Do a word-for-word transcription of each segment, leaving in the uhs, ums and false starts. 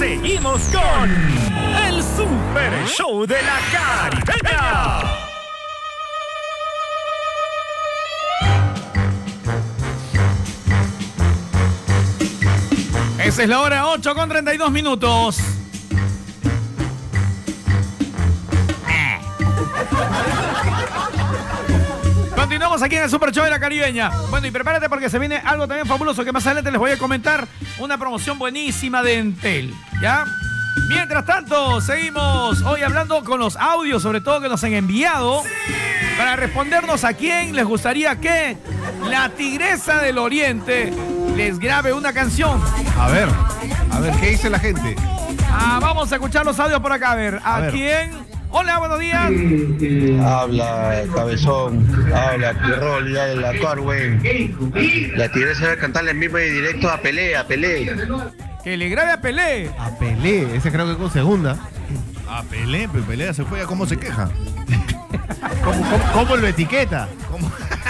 Seguimos con el Super Show de la Caribeña. Esa es la hora, ocho con treinta y dos minutos. Continuamos aquí en el Super Show de la Caribeña. Bueno, y prepárate porque se viene algo también fabuloso que más adelante les voy a comentar. Una promoción buenísima de Entel, ¿ya? Mientras tanto, seguimos hoy hablando con los audios, sobre todo que nos han enviado, ¡sí!, para respondernos a quién les gustaría que la Tigresa del Oriente les grabe una canción. A ver, a ver, ¿qué dice la gente? Ah, vamos a escuchar los audios por acá, a ver. ¿A, a ver. quién? Hola, buenos días. Habla Cabezón, habla Pirrol, habla Corwen. La Tigresa va a cantarle en vivo y directo a Pelé, a Pelé. Que le grabe a Pelé. A Pelé, ese creo que con segunda. A Pelé, pero Pelé se fue, ¿cómo se queja? ¿Cómo, cómo, cómo lo etiqueta? ¿Cómo?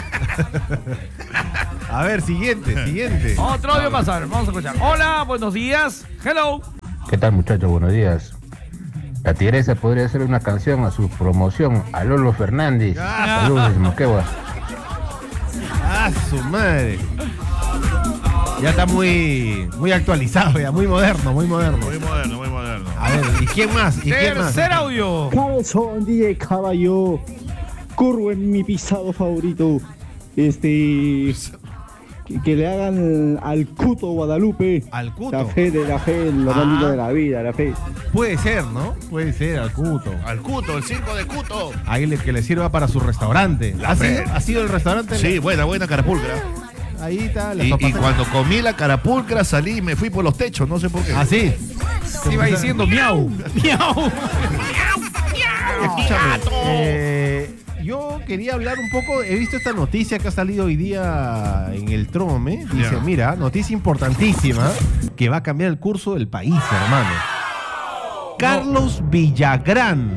A ver, siguiente, siguiente. Otro audio pasar, vamos a escuchar. Hola, buenos días. Hello. ¿Qué tal, muchachos? Buenos días. La Tigresa podría hacer una canción a su promoción a Lolo Fernández. Ah. Saludos desde Moquegua. Ah, su madre. Ya está muy, muy actualizado, ya, muy moderno, muy moderno. Muy moderno, muy moderno. A ver, ¿y quién más? ¿Y quién más? Tercer audio. Cabezón, D J Caballo. Curvo en mi pisado favorito. Este. Que, que le hagan al Cuto Guadalupe. ¿Al Cuto? La fe de la fe, lo Ah. más lindo de la vida, la fe. Puede ser, ¿no? Puede ser, al Cuto. Al Cuto, el circo de Cuto. Ahí le, que le sirva para su restaurante. La ¿Ha fe. sido, ¿Ha sido el restaurante? Sí, buena, buena carapulcra. Ahí está. La Y, sopa y fría. cuando comí la carapulcra salí y me fui por los techos, no sé por qué. ¿Ah, sí? Se iba diciendo miau. Miau. Escúchame. Eh, yo quería hablar un poco. He visto esta noticia que ha salido hoy día en el Trome. Dice, Ya. mira, noticia importantísima que va a cambiar el curso del país, hermano. Carlos Villagrán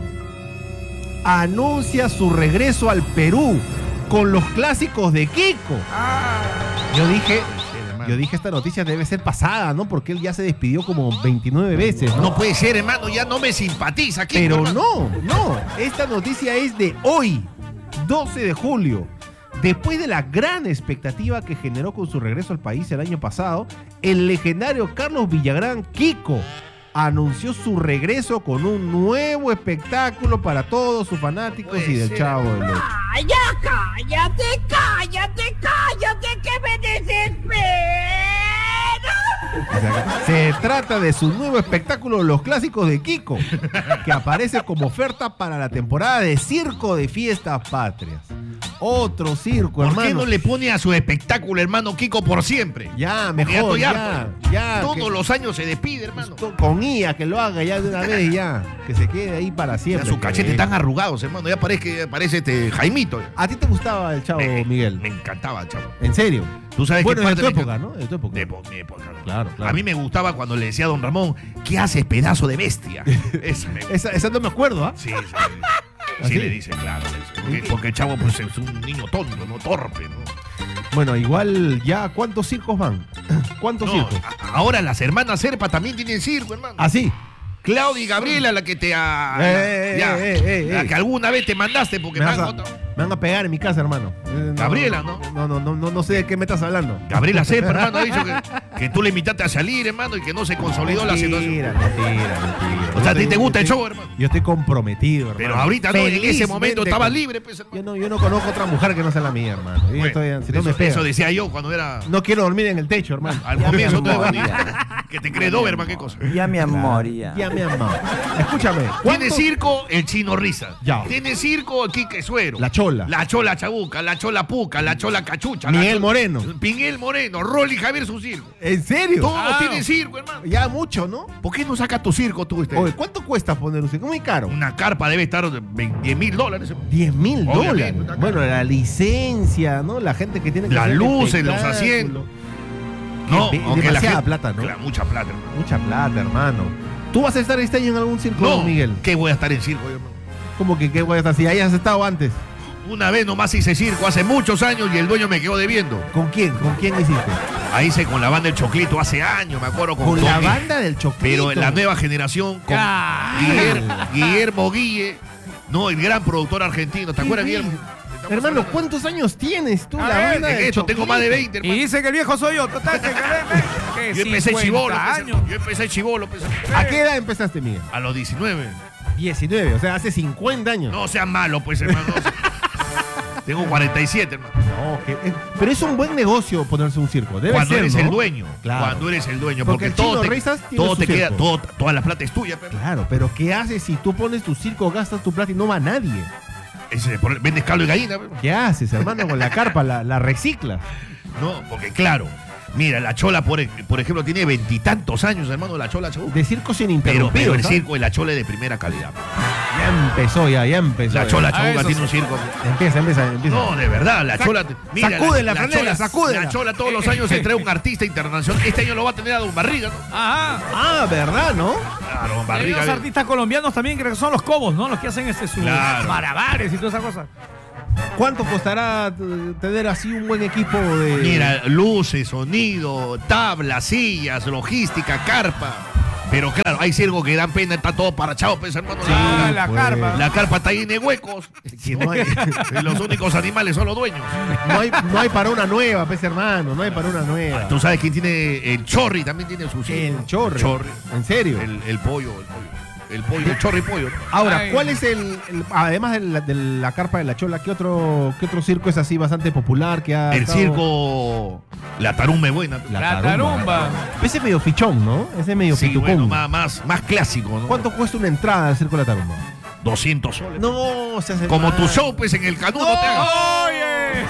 anuncia su regreso al Perú con los clásicos de Kiko. Yo dije, yo dije esta noticia debe ser pasada, ¿no? Porque él ya se despidió como veintinueve veces, ¿no? No puede ser, hermano, ya no me simpatiza aquí. Pero hermano. no, no. Esta noticia es de hoy, doce de julio. Después de la gran expectativa que generó con su regreso al país el año pasado, el legendario Carlos Villagrán Kiko anunció su regreso con un nuevo espectáculo para todos sus fanáticos Puede y del ser. Chavo del Ocho. ¡Calla, cállate, cállate, cállate, que me desespero! O sea, se trata de su nuevo espectáculo Los Clásicos de Kiko, que aparece como oferta para la temporada de Circo de Fiestas Patrias. Otro circo, ¿Por hermano. qué no le pone a su espectáculo, hermano Kiko, por siempre? Ya, Porque mejor, ya ya, estoy harto. ya. Todos que- los años se despide, hermano. Con I A, que lo haga ya de una vez, ya. Que se quede ahí para Ya siempre. sus que- cachetes están arrugados, hermano. Ya parece, parece este Jaimito. ¿A ti te gustaba el Chavo, Me- Miguel? Me encantaba, chavo. ¿En serio? Tú sabes Bueno, qué de parte tu me época, encanta? ¿no? De tu época. De po- mi época, ¿no? Claro, claro. A mí me gustaba cuando le decía a don Ramón, ¿qué haces, pedazo de bestia? Esa me Esa, esa no me acuerdo, ¿ah? Sí, sí. ¿Ah, Sí, sí? le dice, claro. le dice, Porque, porque el chavo pues, es un niño tonto, no torpe, ¿no? Bueno, igual ya, ¿cuántos circos van? ¿Cuántos No, circos? a- ahora las hermanas Serpa también tienen circo, hermano. ¿Ah, sí? Claudia y Gabriela, la que te ha. Eh, eh, ya, eh, eh, la eh. que alguna vez te mandaste porque Me me vas han a- contado. Me van a pegar en mi casa, hermano. Eh, no, Gabriela, ¿no? No, no, no, no, no sé de qué me estás hablando. Gabriela Serpa, hermano, ha dicho que, que tú le invitaste a salir, hermano, y que no se consolidó la situación. Mentira, mentira, mentira. O sea, ¿a ti Yo te estoy- gusta el yo show, estoy- hermano? Yo estoy comprometido, hermano. Pero ahorita no, en ese Felizmente momento estabas con- libre, pues, hermano. Yo no, yo no conozco otra mujer que no sea la mía, hermano. Yo Bueno, estoy, si no eso, me pega. eso decía yo cuando era. No quiero dormir en el techo, hermano. Al Ya, comienzo mi todo amor, el ya. Que te cree Doberman, qué cosa. Ya, mi amor, ya. Ya, mi amor. Escúchame. Tiene ¿cuánto- circo el Chino Risa. Ya. Tiene circo el Quique Suero. La Chola. La Chola Chabuca, la Chola Puca, la Chola Cachucha. la Miguel Chola- Moreno. Miguel Moreno, Rolly Javier su circo. ¿En serio? Todos Ah, tienen circo, hermano. Ya mucho, ¿no? ¿Por qué no sacas tu circo tú, este? Oye, ¿cuánto cuesta poner un circo? Muy caro. Una carpa debe estar de diez mil dólares. diez mil Obviamente, dólares. está caro. Bueno, la licencia, ¿no? La gente que tiene que Las hacer el luces, los espectáculo. asientos. No, De- aunque la demasiada gente- plata, ¿no? Claro, mucha plata, hermano. Mucha plata, hermano. ¿Tú vas a estar este año en algún circo, No, Miguel? ¿qué voy a estar en circo, yo, hermano? ¿Cómo que qué voy a estar? Si hayas estado antes. Una vez nomás hice circo hace muchos años y el dueño me quedó debiendo. ¿Con quién? ¿Con quién hiciste? Ahí hice con la banda del Choclito hace años, me acuerdo. Con, Con la Tony, banda del Choclito. Pero en la nueva generación con Ah. Guillermo, Guillermo Guille, no, el gran productor argentino. ¿Te acuerdas, Guillermo? Estamos Hermano, hablando- ¿cuántos años tienes tú? A La ver, banda En del esto tengo más de veinte, Y hermano. dice que el viejo soy yo. Total, que, que, que Yo empecé cincuenta chivolo, años. yo empecé chivolo. pues. ¿A qué edad empezaste, Miguel? A los diecinueve. diecinueve, o sea, hace cincuenta años. No seas malo, pues, hermano. no seas- Tengo cuarenta y siete, hermano. No, que- eh, pero es un buen negocio ponerse un circo. Debe Cuando ser, eres ¿no? el dueño. Claro. Cuando eres el dueño. Porque Porque, el todo Chino te, Risas tiene todo su te queda, circo. todo- toda la plata es tuya, pero. Claro, pero ¿qué haces si tú pones tu circo, gastas tu plata y no va nadie? Ese, por- vendes caldo y gallina, pero. ¿Qué haces, hermano, con la carpa? La, la reciclas. No, porque claro. Mira, la Chola, por, ej- por ejemplo, tiene veintitantos años, hermano, la Chola, chau. De circo sin Pero, interrumpir. pero el ¿no? circo de la Chola es de primera calidad. Ya empezó, ya, ya empezó. La ya. Chola Ah, Chauga eso tiene un sí. circo. Empieza, empieza, empieza. No, de verdad, la Sac- Chola. Mira, sacude la franela, sacúdela. La Chola todos los años se trae un artista internacional. Este año lo va a tener a Don Barriga, ¿no? Ajá. Ah, ¿verdad, no? Claro, Don Hay Barriga. unos ve- artistas colombianos también creo que son los Cobos, ¿no? Los que hacen este sus Claro. malabares y toda esa cosa. ¿Cuánto costará t- tener así un buen equipo de...? Mira, luces, sonido, tablas, sillas, logística, carpa. Pero claro, hay circo que dan pena, está todo parachado, pues, hermano. Sí, la, la pues. carpa. la carpa está llena de huecos. Que no hay, Y los únicos animales son los dueños. no hay, no hay para una nueva, pues, hermano. No hay para una nueva. Tú sabes quién tiene el Chorri, también tiene su circo. El chorri. Chorri. ¿En serio? El, el pollo, el pollo. El pollo, el chorri pollo. ¿no? Ahora, Ay. ¿cuál es el, el- además de la, de la carpa de la Chola, qué otro, qué otro circo es así bastante popular que ha El estado- circo, la tarumba es buena. La, La tarumba. tarumba. Ese es medio fichón, ¿no? Ese es medio Sí, pitucón. bueno, más, más, más clásico, ¿no? ¿Cuánto cuesta una entrada al circo de la tarumba? doscientos soles. No, se hace Como mal. tu show, pues, en el canudo te hagas. ¡Oye!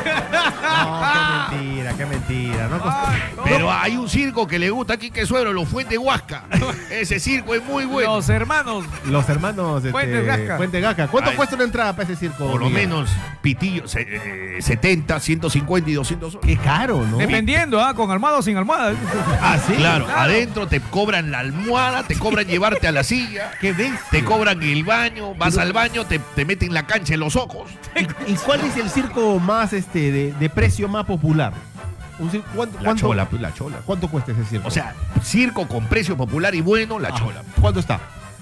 No, qué mentira, qué mentira. No costa- Ay, no. Pero hay un circo que le gusta aquí que Suero, los Fuentes Huasca. Ese circo es muy bueno. Los hermanos. Los hermanos este, Fuentes Gasca. Fuentes Gasca. ¿Cuánto Ay. cuesta una entrada para ese circo? Por lo Miguel? menos pitillo, se- eh, setenta, ciento cincuenta y doscientos soles. Qué caro, ¿no? Dependiendo, ¿ah? Con almohada o sin almohada. Ah, sí. Claro, claro. adentro te cobran la almohada, te cobran llevarte a la silla, Qué bestia. te cobran el baño, vas al baño, te, te meten la cancha en los ojos. ¿Y, y cuál es el circo más este de, de precio más popular? Un cir- ¿cuánto, La cuánto- chola, pues, la chola. ¿Cuánto cuesta ese circo? O sea, circo con precio popular y bueno, la Ah, chola. ¿cuánto está?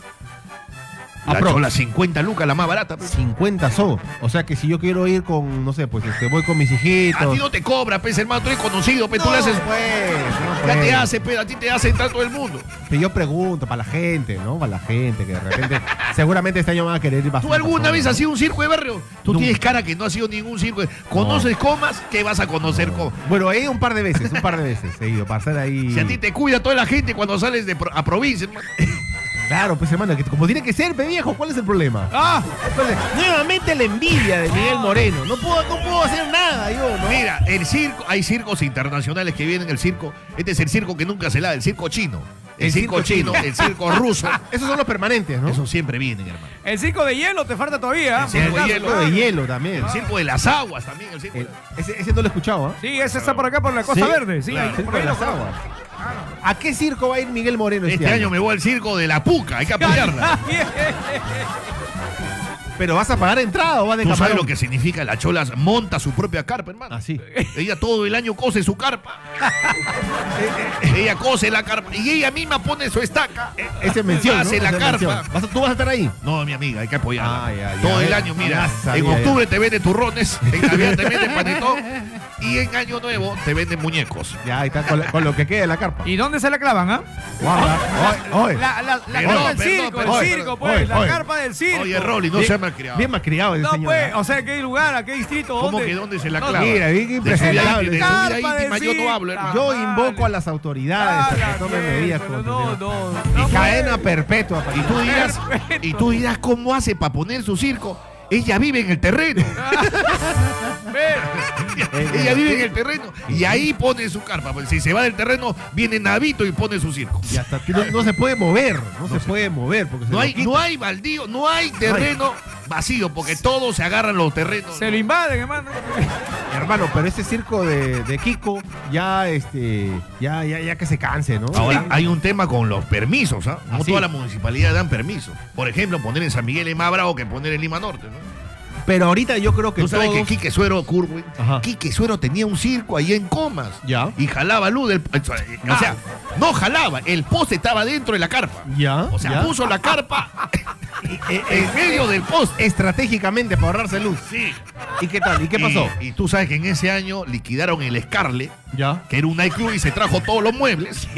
La Aprox. chola cincuenta lucas, la más barata. pues. cincuenta so. O sea que si yo quiero ir con, no sé, pues este, voy con mis hijitos. A ti no te cobra, pues, hermano, tú eres conocido, pues, tú le haces... pues, no Ya te pues. hace, pues, a ti te hace entrar todo el mundo. Pero yo pregunto para la gente, ¿no? Para la gente que de repente, seguramente este año van a querer ir bastante. ¿Tú alguna vez personas, has sido un circo de barrio? Tú Nunca. tienes cara que no has sido ningún circo. ¿Conoces comas? ¿Qué vas a conocer comas? ¿no? Bueno, he ido un par de veces, un par de veces he ido para estar ahí. Si a ti te cuida toda la gente cuando sales de pro- a provincia, hermano. Claro, pues hermano, que como tiene que ser, pe viejo, ¿cuál es el problema? ¡Ah! Entonces, nuevamente la envidia de Miguel Moreno. No puedo, no puedo hacer nada yo, ¿no? Mira, el circo, hay circos internacionales que vienen el circo. Este es el circo que nunca se la, el circo chino. El, El circo, circo chino, chino. el circo ruso. Esos son los permanentes, ¿no? Esos siempre vienen, hermano. El circo de hielo te falta todavía. ¿ah? El circo Por de si acaso. hielo. de hielo también. El circo de las aguas también. El circo El- de- ese, ese no lo he escuchado, ¿ah? Sí, ese está por acá, por la Costa Sí, Verde. Sí, claro. ahí, Circo por ahí de lo las conozco. aguas. ¿A qué circo va a ir Miguel Moreno este, Este año me voy al circo de la Puca, hay que apoyarla. Pero vas a pagar entrada o vas de ¿Tú sabes camarón. lo que significa? La Chola monta su propia carpa, hermano. Ah, sí. Ella todo el año cose su carpa. Ella cose la carpa. Y ella misma pone su estaca. Esa es mención, ¿no? Hace la Esa es carpa. mención. ¿Vas a- ¿Tú vas a estar ahí? No, mi amiga, hay que apoyarla. Ah, ya, ya. Todo el Ya año, mira. sabía, en octubre te venden turrones, en Navidad te venden panetón y en Año Nuevo te venden muñecos. Ya, ahí está, con, la- con lo que quede de la carpa. ¿Y dónde se la clavan, ah? Guarda. Oye, oye. La, la, la Perdón, carpa del perdón, circo, perdón, el perdón. circo, pues, Oye, la oye. carpa del circo. Oye, Rolly, no Bien- seas malcriado. Bien malcriado ese No, señor. pues, ¿eh? o sea, ¿qué lugar, a qué distrito? ¿Cómo ¿Dónde? que dónde se la No, clava? Mira, bien De su impresentable. vida- de su vida Carpa íntima del yo no hablo, circo. hermano. Yo Vale. invoco a las autoridades Ah, para la que tomen medidas miércoles, contra no, no, Y no cadena puede. perpetua. para Y que- tú dirás, Perfecto. y tú dirás cómo hace para poner su circo. Ella vive en el terreno. Ve, Ella vive en el terreno y ahí pone su carpa. Pues si se va del terreno, viene Navito y pone su circo. Y hasta que no, no se puede mover. No, se, puede mover. Porque se No lo hay, quitan. no hay baldío, no hay terreno vacío, porque todos se agarran los terrenos. Se lo invaden, hermano. Hermano, pero ese circo de, de Kiko, ya este, ya, ya, ya que se canse, ¿no? Ahora, hay un tema con los permisos, ¿ah? No ¿Ah, sí? todas las municipalidades dan permiso. Por ejemplo, poner en San Miguel es más bravo que poner en Lima Norte, ¿no? Pero ahorita yo creo que Tú sabes todos... que Quique Suero, Curwen, Ajá. Quique Suero tenía un circo ahí en Comas. Ya. Y jalaba luz del... O sea, no jalaba, el poste estaba dentro de la carpa. Ya. O sea, ya. puso la carpa Eh, en medio del poste. Estratégicamente para ahorrarse luz. Sí. ¿Y qué tal? ¿Y qué pasó? Y, y tú sabes que en ese año liquidaron el Scarlet, Ya. que era un nightclub, y se trajo todos los muebles.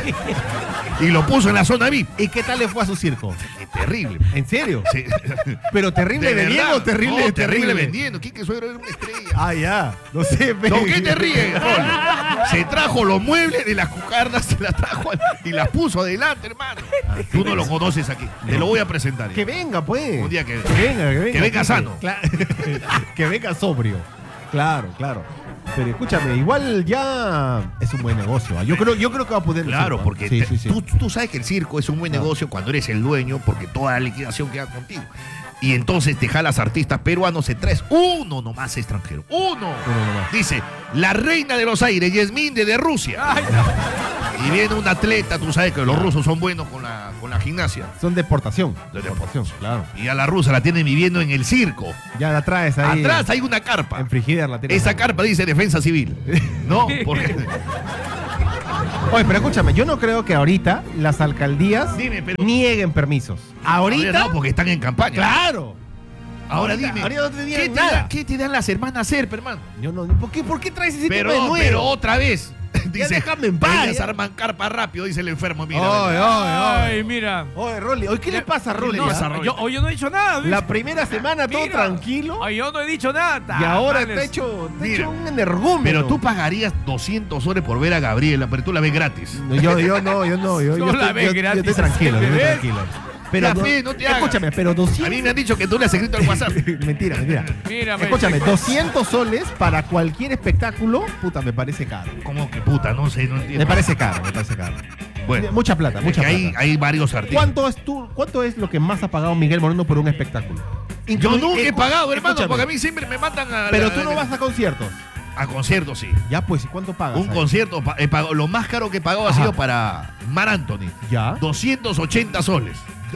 Y lo puso en la zona V I P. ¿Y qué tal le fue a su circo? Qué terrible. ¿En serio? Sí. ¿Pero terrible De vendiendo verdad. o terrible No, de terrible terrible? vendiendo. Quique Suero era una estrella. Ah, ya. No sé, pero... ¿Con qué te ríes, Rolly? Se trajo los muebles de las cucardas, se las trajo y las puso adelante, hermano. Tú no lo conoces aquí. Te lo voy a presentar. Que venga, pues. Un día que- que venga, que venga. que venga Quique. sano. Cla- que venga sobrio. Claro, claro. Pero escúchame, igual ya es un buen negocio. ¿ah? Yo creo, yo creo que va a poder. Claro, porque sí, te- sí, sí. Tú, tú sabes que el circo es un buen negocio cuando eres el dueño, porque toda la liquidación queda contigo. Y entonces te jalas artistas peruanos, se traes uno nomás extranjero. Uno. Uno nomás. Dice, la reina de los aires, Yasmín de, de Rusia. Y viene un atleta, tú sabes que los rusos son buenos con la, con la gimnasia. Son deportación. De deportación. Claro. Y a la rusa la tienen viviendo en el circo. Ya la traes ahí. Atrás hay una carpa. En frigider la tienes. Esa carpa dice defensa civil. No, porque... Oye, pero escúchame, yo no creo que ahorita las alcaldías Dime, pero- nieguen permisos. Ahorita. no, porque están en campaña. Claro. Ahora Ahorita- dime, ahorita no te digan ¿qué, te nada. da- ¿qué te dan las hermanas Serpa, hermano? Yo no. ¿Por qué, por qué traes ese tipo de Pero, nuevo? pero otra vez. Dice, déjame en paz, ellas ya. arman carpa rápido, dice el enfermo. Mira, Oye, mira. oye, oye. Ay, mira. Oye, Rolly, ¿hoy qué le pasa a Rolly? No, pasa, ah? Rolly? yo, hoy yo no he dicho nada. ¿ves? La primera semana todo Mira. tranquilo Ay, yo no he dicho nada. y ahora Tamales. está hecho, está Mira. hecho un energúmeno. Pero tú pagarías doscientos soles por ver a Gabriela, pero tú la ves gratis. No, yo, yo no, yo no, yo, No yo la estoy, ves yo- yo gratis, estoy tranquilo, yo estoy ¿ves? tranquilo. Pero Ya, no- fe, no te hagas. escúchame, pero A doscientos mí me han dicho que tú le has escrito al WhatsApp. mentira, mentira. Mira, me- Escúchame, doscientos soles para cualquier espectáculo, puta, me parece caro. ¿Cómo que puta? No sé, no entiendo. Me parece caro, me parece caro. Bueno, Mucha plata, es mucha que hay, plata. hay varios artistas. ¿Cuánto es tú, cuánto es lo que más ha pagado Miguel Moreno por un espectáculo? Yo Inclu- nunca he escu- pagado, hermano, escúchame, porque a mí siempre me mandan a... Pero la- tú no vas a conciertos. A conciertos, sí. Ya, pues, ¿y cuánto pagas? Un ahí? concierto, pa- he pagado- lo más caro que he pagado ha Ajá. sido para Mar Anthony. Ya. doscientos ochenta soles.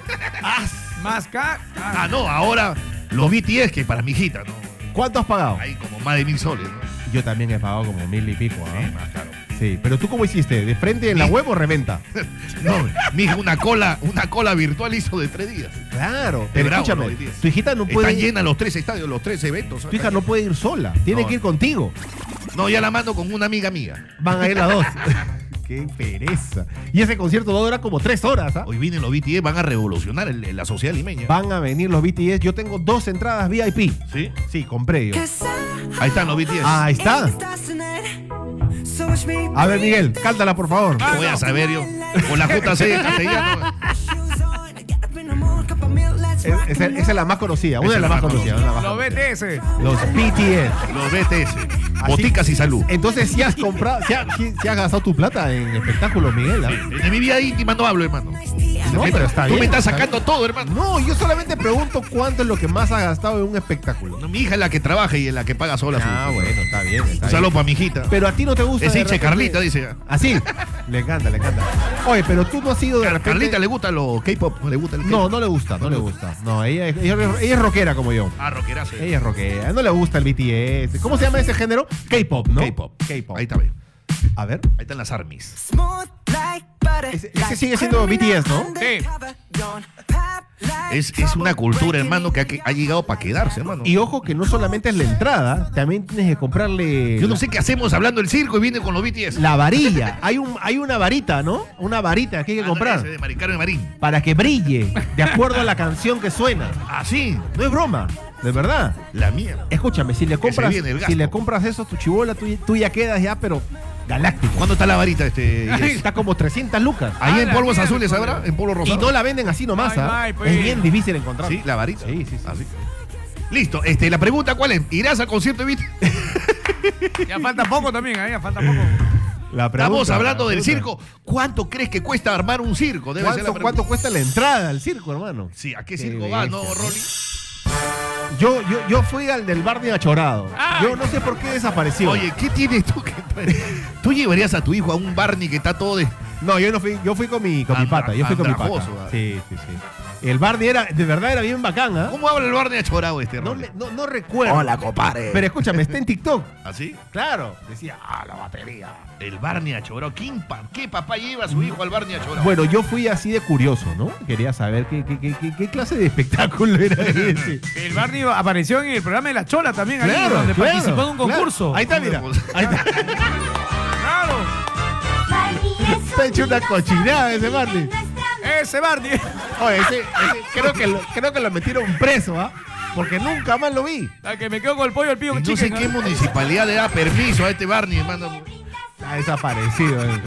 Más ca... Ah, no, ahora los B T S, que para mi hijita, ¿no? ¿Cuánto has pagado? Hay como más de mil soles, ¿no? Yo también he pagado como mil y pico, ¿ah? Sí, más caro. Sí, pero tú cómo hiciste, ¿de frente en la Sí. web o reventa? No, mi hija una cola, una cola virtual hizo de tres días. Claro, pero bravo, escúchame, ¿no? tu hijita no puede Están ir, llenas los tres estadios, los tres eventos. tu hija no puede ir sola, tiene No. que ir contigo. No, ya la mando con una amiga mía. Van a ir las dos. Qué pereza. Y ese concierto va a durar como tres horas, ¿ah? Hoy vienen los B T S, van a revolucionar el- la sociedad limeña. Van a venir los B T S. Yo tengo dos entradas V I P. ¿Sí? Sí, compré yo. Ahí están los B T S. Ah, ahí está. A ver, Miguel, cántala, por favor. ¿Qué voy a saber yo? Con la J C de castellano. Es- Esa esa es la más conocida, una Esa de es las la más más conocidas. una de las más Los B T S. conocidas. Los B T S. Los B T S. Así- Boticas y salud. Entonces, si has comprado, si has, si has gastado tu plata en espectáculos, Miguel. ¿ah? De mi vida íntima no hablo, hermano. No, Me- pero está Tú bien, me estás está sacando todo, hermano. No, yo solamente pregunto cuánto es lo que más has gastado en un espectáculo. No, mi hija es la que trabaja y es la que paga sola su. Ah, bueno, está bien. Está Un saludo bien. para mi hijita. Pero a ti no te gusta. Es de hincha de repente- Carlita, dice. Así. Le encanta, le encanta. Oye, pero tú no has ido de A repente. Carlita le gusta los K-pop, no le gusta el K-pop. No, no le gusta, no le gusta. No, ella, es- ella, ella es rockera como yo. Ah, rockerazo. Ella es rockera. No le gusta el B T S. ¿Cómo se llama ese género? K-pop, ¿no? K-pop. K-pop. Ahí está, ve. A ver. Ahí están las armies. Ese, ese sigue siendo B T S, ¿no? Sí. Es, es una cultura, hermano, que ha, que ha llegado para quedarse, hermano. Y ojo que no solamente es la entrada, también tienes que comprarle Yo no sé qué hacemos hablando del circo y viene con los B T S. la varilla. Hay un hay una varita, ¿no? Una varita que hay que Ah, no, comprar ese de Maricaro y Marín. para que brille de acuerdo a la canción que suena. Ah, sí. No es broma, de verdad. La mía. Escúchame, si le Que se compras viene el gasto. si le compras eso a tu chibola, tú, tú ya quedas ya, pero galáctico. ¿Cuándo está la varita este? Yes? Está como trescientas lucas. Ahí Ah, en la polvos mierda, azules pues. habrá, en polvo Y rosado. no la venden así nomás, Ay, ¿ah? ay, pues. Es bien difícil encontrar. Sí, la varita. Sí, sí, sí. Así. Listo, este, la pregunta ¿cuál es? ¿Irás al concierto de B T S? Ya falta poco también, ¿eh? Ya falta poco. La pregunta, Estamos hablando la del pregunta. circo. ¿Cuánto crees que cuesta armar un circo? Debe ser la ¿Cuánto, pregunta. ¿Cuánto cuesta la entrada al circo, hermano? Sí, ¿a qué Qué circo va, no, bestia, ¿no? Rolly? Yo, yo, yo fui al del Barney Achorado. Ay. Yo no sé por qué desapareció. Oye, ¿qué tienes tú que ¿Tú llevarías a tu hijo a un Barney que está todo de... No, yo no fui, yo fui con mi, con mi Andra- pata. Yo fui con mi pata. andrajoso, ah. Sí, sí, sí. El Barney era, de verdad era bien bacán, ¿ah? ¿Cómo habla el Barney achorado este, No, Rolly? le- no, no recuerdo. Hola, compadre. Pero escúchame, está en TikTok. ¿Así? Claro. Decía, ah, la batería. El Barney achorado. ¿Quién pa- ¿Qué papá lleva a su hijo al Barney achorado? Bueno, yo fui así de curioso, ¿no? Quería saber qué, qué, qué, qué- qué clase de espectáculo era ese. El Barney apareció en el programa de La Chola también, ahí, Claro, donde claro, participó en un claro. concurso. Ahí está, mira. Ahí está. Claro. Está hecho una cochinada ese Barney. Ese Barney. Oye, ese, ese- creo, que lo, creo que lo metieron preso, ¿ah? Porque nunca más lo vi. La que me quedo con el pollo al pío. Y no sé qué municipalidad le da permiso a este Barney, hermano. Ha desaparecido. eh.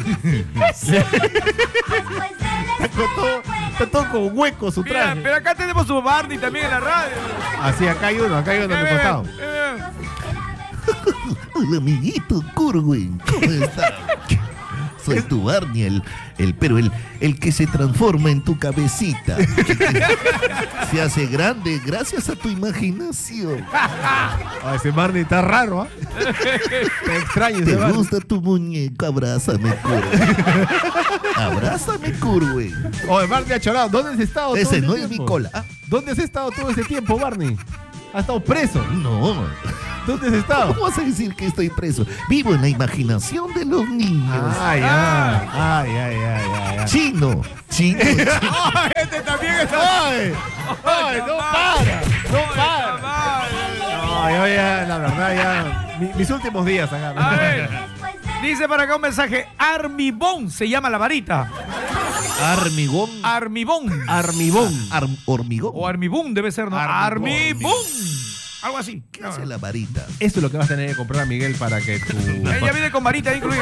está, con todo, está todo con hueco su Mira, traje. pero acá tenemos su Barney también en la radio. Así, acá hay uno, acá hay uno a mi costado. Hola, amiguito Curwen. ¿Cómo estás? Soy tu Barney, el, el, pero el, el que se transforma en tu cabecita. Se hace grande gracias a tu imaginación. Ah, ese Barney está raro, ¿ah? Está extraño ese ¿Te Barney. gusta tu muñeco? Abrázame, Curwen. Abrázame, Curwen. Oye, Barney ha chorado. ¿Dónde has estado todo Ese ese no es tiempo? mi cola. Ah, ¿Dónde has estado todo ese tiempo, Barney? ¿Has estado preso? no. ¿Dónde has estado? ¿Cómo vas a decir que estoy preso? Vivo en la imaginación de los niños. Ay, ay, ay, ay, ay, ay, ay. Chino, chino, chino. ¡Oh, este también está! ¡Ay! ¡Ay, no para! ¡No para! No, yo ya, la verdad, ya. mi- mis últimos días acá. A ver. Dice para acá un mensaje. Armibón se llama la varita. Armigón. Armibón. Armibón. Arm- hormigón. O Armibón debe ser, ¿no? Armibón. Armibón. Algo así. ¿Qué hace la varita? Esto es lo que vas a tener que comprar a Miguel para que tu. Ella viene con varita incluida.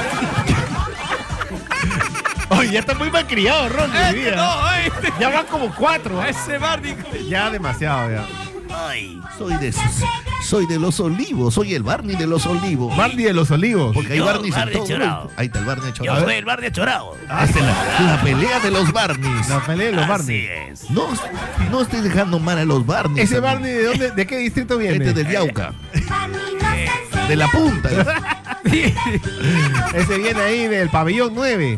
Oye, ya está muy mal criado, Ron. hoy Este día. no, este. Ya van como cuatro. ¿eh? Ese Barney. Ya demasiado, ya. Ay, soy de esos. Soy de los olivos. Soy el Barney de los olivos. Barney de los Olivos. Porque hay Yo, Barneys en Barney todo. Chorao. Ahí está el Barney Yo chorado. soy el Barney achorado. Esta es la, la pelea de los Barneys. La pelea de los Así Barney. es. No, no estoy dejando mal a los Barneys. ¿Ese amigo. Barney de dónde? ¿De qué distrito viene? Este es del Yauca. De la punta. Ese viene ahí del pabellón nueve.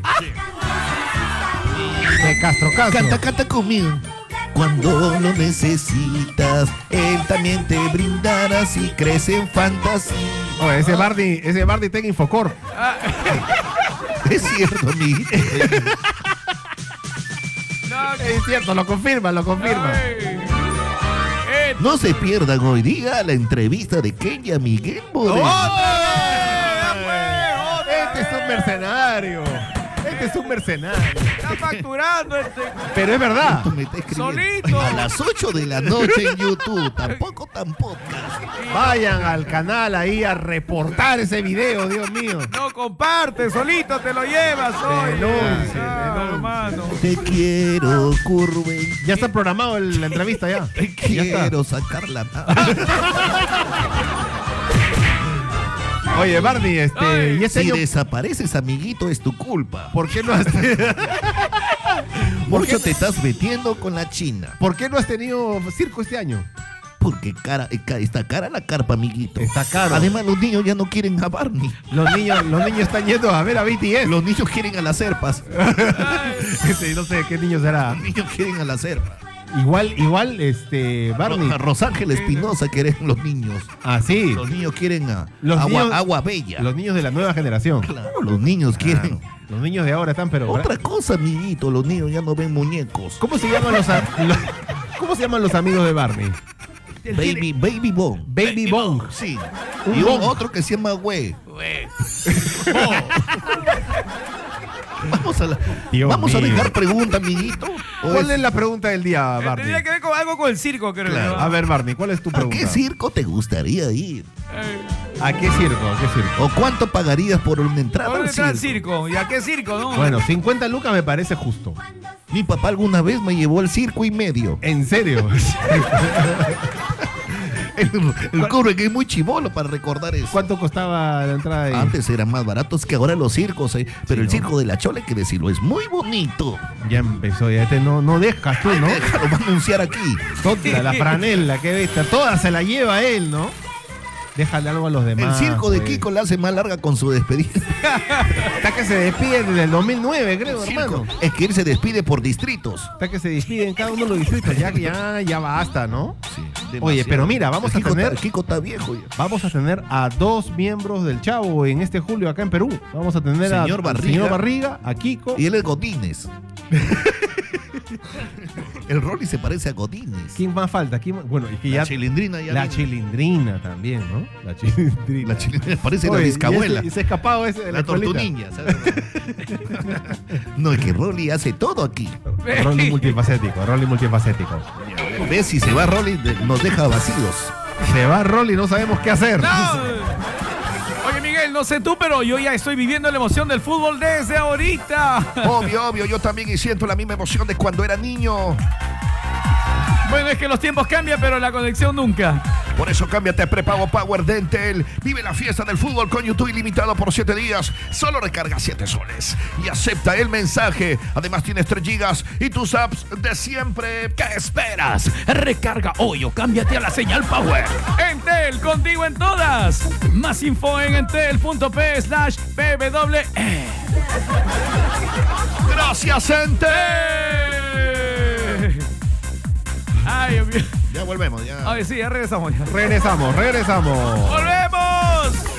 De Castro Castro. Canta, canta conmigo. Cuando lo necesitas, él también te brindará si crece en fantasía. Oye, ese Barney, ese Barney está en Infocorp. Es cierto, amiguito. No, Es cierto, lo confirma, lo confirma. ay. Eh, No se pierdan hoy día la entrevista de Kenya Miguel Moreno. Este es un mercenario. Este es un mercenario. Está facturando este. Pero es verdad. Esto me está escribiendo. Solito. A las ocho de la noche en YouTube. Tampoco tan podcast. Vayan al canal ahí a reportar ese video, Dios mío. No comparte, solito te lo llevas hoy. Denuncie, Ah, denuncie. hermano. Te quiero, Curwen. Ya está programado el- la entrevista ya. Te Ya está. quiero sacar la Oye, Barney, este, Ay. y este Si año, desapareces, amiguito, es tu culpa. ¿por qué no has Mucho te estás metiendo con la China. ¿Por qué no has tenido circo este año? Porque cara, eh, ca- está cara la carpa, amiguito. Está caro. Además, los niños ya no quieren a Barney. Los niños, los niños están yendo a ver a B T S. Los niños quieren a las serpas. Este, no sé qué niño será. Los niños quieren a las serpas. Igual, igual, este, Barney. A Rosángel Espinosa quieren los niños. Ah, sí. Los niños quieren a Los agua, niños- agua bella. Los niños de la nueva generación. Claro, los niños quieren. Claro. Los niños de ahora están, pero. Otra cosa, amiguito, los niños ya no ven muñecos. ¿Cómo se llaman los, a- los- ¿Cómo se llaman los amigos de Barney? Baby, baby Bong. Baby Bong. Sí. Un y un bong. otro que se llama güey. Güey. Vamos a, la- Dios vamos a mío. dejar pregunta, amiguito. ¿O ¿Cuál es- es la pregunta del día, Eh, Barney? Tendría que ver con algo con el circo, creo. Claro. ¿no? A ver, Barney, ¿cuál es tu ¿A pregunta? qué circo te gustaría ir? Eh, ¿A qué circo? ¿A qué circo? ¿O cuánto pagarías por una entrada ¿Dónde al está el circo? circo? ¿Y a qué circo, no? Bueno, cincuenta lucas me parece justo. Mi papá alguna vez me llevó al circo y medio. ¿En serio? El, el cubre que es muy chivolo para recordar eso. ¿Cuánto costaba la entrada ahí? Antes eran más baratos que ahora los circos, eh. pero el ¿no? circo de la Chola, hay que decirlo, es muy bonito. Ya empezó, ya este no, no dejas tú, ¿no? Déjalo, va a anunciar aquí. Toda la franela, qué bestia. Toda se la lleva él, ¿no? Déjale algo a los El demás. circo de pues. Kiko la hace más larga con su despedida. Está que se despide desde el dos mil nueve, creo, Circo. hermano. Es que él se despide por distritos. Está que se despide en cada uno de los distritos. Ya, ya, ya basta, ¿no? Sí, Oye, demasiado. pero mira, vamos a Kiko tener- está- Kiko está viejo ya. Vamos a tener a dos miembros del Chavo en este julio acá en Perú. Vamos a tener a- Señor al Barriga. señor Barriga, a Kiko. Y él es Godínez. El Rolly se parece a Godínez. ¿Quién más falta? ¿Quién más? Bueno, es que La ya. chilindrina ya La vino. chilindrina también, ¿no? La chilindrina. La chilindrina parece Oye, la bisabuela. y ese- y se ha escapado ese de la, La escuelita. tortuniña, ¿sabes? No, es que Rolly hace todo aquí. Rolly multifacético, Rolly multifacético. ¿Ves? Si se va Rolly, de- nos deja vacíos. Se va Rolly, no sabemos qué hacer. ¡No! Oye, Miguel, no sé tú, pero yo ya estoy viviendo la emoción del fútbol desde ahorita. Obvio, obvio, yo también y siento la misma emoción de cuando era niño. Bueno, es que los tiempos cambian, pero la conexión nunca. Por eso cámbiate a prepago Power de Entel. Vive la fiesta del fútbol con YouTube ilimitado por siete días. Solo recarga siete soles y acepta el mensaje. Además tienes tres gigas y tus apps de siempre. ¿Qué esperas? Recarga hoy o cámbiate a la señal Power. Entel, contigo en todas. Más info en entel.p slash pw. Gracias, Entel. Ay, Dios mío. Ya volvemos, ya. Ay, sí, ya regresamos. Ya. Regresamos, regresamos. Volvemos.